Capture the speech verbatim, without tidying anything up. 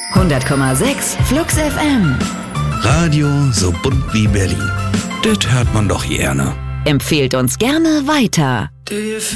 hundert Komma sechs Flux F M. Radio so bunt wie Berlin. Das hört man doch gerne. Empfehlt uns gerne weiter. Do you feel